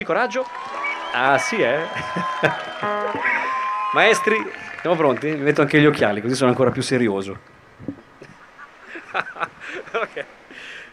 Coraggio. Ah sì, eh? Maestri, siamo pronti? Mi metto anche gli occhiali, così sono ancora più serioso. Ok.